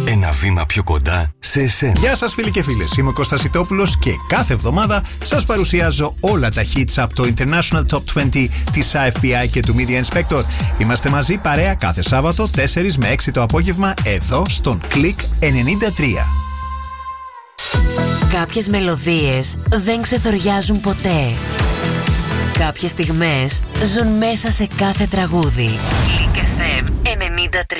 Ένα βήμα πιο κοντά σε εσένα. Γεια σας φίλοι και φίλες, είμαι ο Κώστας Ιτόπουλος και κάθε εβδομάδα σας παρουσιάζω όλα τα hits από το International Top 20 της IFPI και του Media Inspector. Είμαστε μαζί παρέα κάθε Σάββατο 4 με 6 το απόγευμα εδώ στον Click 93. Κάποιες μελωδίες δεν ξεθοριάζουν ποτέ. Κάποιες στιγμές ζουν μέσα σε κάθε τραγούδι. Click FM 93.